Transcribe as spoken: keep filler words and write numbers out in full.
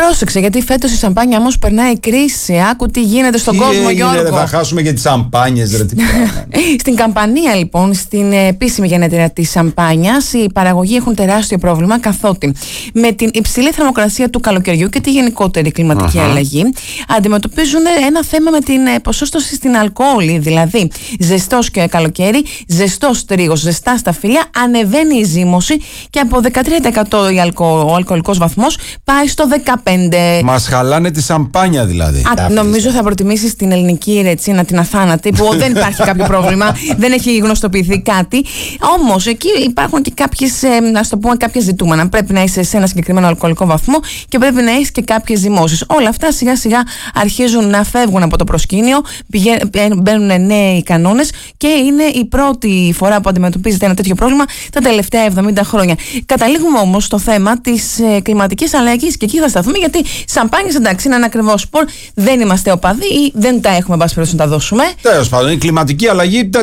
Πρόσεξε, γιατί φέτος η σαμπάνια όμως περνάει κρίση. Άκου τι γίνεται στον τι κόσμο, έγινε, Γιώργο. Ρε, θα χάσουμε και τις σαμπάνιες, ρε, τι Στην Καμπανία, λοιπόν, στην επίσημη γενέτειρα της σαμπάνιας, οι παραγωγοί έχουν τεράστιο πρόβλημα, καθότι με την υψηλή θερμοκρασία του καλοκαιριού και τη γενικότερη κλιματική uh-huh. αλλαγή αντιμετωπίζουν ένα θέμα με την ποσόστοση στην αλκοόλη. Δηλαδή, ζεστός και καλοκαίρι, ζεστός τρίγος, ζεστά στα φύλλα, ανεβαίνει η ζύμωση και από δεκατρία τοις εκατό η αλκο, ο αλκοολικός βαθμός πάει στο δεκαπέντε τοις εκατό. Μας χαλάνε τη σαμπάνια, δηλαδή. Α, νομίζω θα προτιμήσεις την ελληνική ρετσίνα, την αθάνατη, που δεν υπάρχει κάποιο πρόβλημα, δεν έχει γνωστοποιηθεί κάτι. Όμως εκεί υπάρχουν και κάποιες, ας το πούμε, κάποια ζητούμενα. Πρέπει να είσαι σε ένα συγκεκριμένο αλκοολικό βαθμό και πρέπει να έχεις και κάποιες ζυμώσεις. Όλα αυτά σιγά σιγά αρχίζουν να φεύγουν από το προσκήνιο, μπαίνουν νέοι κανόνες και είναι η πρώτη φορά που αντιμετωπίζεται ένα τέτοιο πρόβλημα τα τελευταία εβδομήντα χρόνια. Καταλήγουμε όμως στο θέμα της ε, κλιματικής αλλαγής και εκεί θα σταθούμε, γιατί σαμπάνιες, εντάξει, είναι ένα ακριβό σπορ, δεν είμαστε οπαδοί ή δεν τα έχουμε, εν πάση περιπτώσει, να τα δώσουμε. Τέλος πάντων, η κλιματική αλλαγή